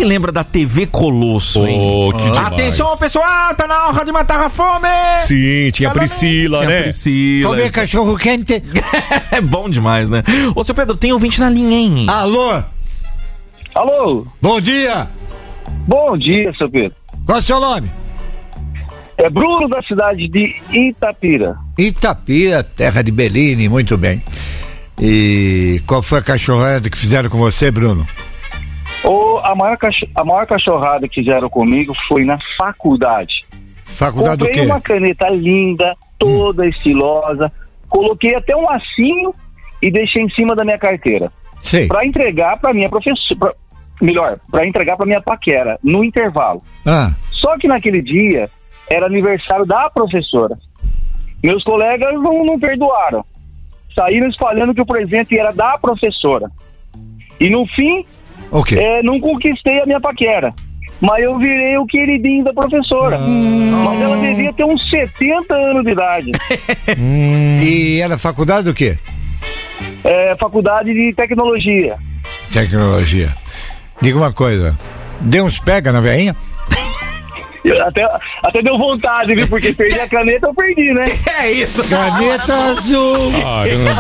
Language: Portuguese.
lembra da TV Colosso, hein? Que demais. Atenção, pessoal, tá na hora de matar a fome! Sim, tinha a Priscila, Tinha né? a Priscila. Comer cachorro quente. É bom demais, né? Ô, seu Pedro, tem ouvinte na linha, hein? Alô, Alô, bom dia. bom dia, seu Pedro. Qual é o seu nome? É Bruno da cidade de Itapira. Itapira, terra de Bellini, muito bem. E qual foi a cachorrada que fizeram com você, Bruno? A maior cachorrada que fizeram comigo foi na faculdade. Faculdade do Comprei quê? uma caneta linda, toda estilosa, coloquei até um lacinho e deixei em cima da minha carteira. Sei. Para entregar para minha professora, para entregar para minha paquera, no intervalo. Ah, Só que naquele dia era aniversário da professora. Meus colegas não perdoaram. Saíram espalhando que o presente era da professora. E no fim, ok. não conquistei a minha paquera. Mas eu virei o queridinho da professora. Mas ela devia ter uns 70 anos de idade. E era faculdade do quê? Faculdade de tecnologia. Tecnologia. Diga uma coisa, deu uns pega na veinha? Até deu vontade, viu? Porque perdi a caneta, eu perdi, né? É isso, Caneta azul. Ah, eu não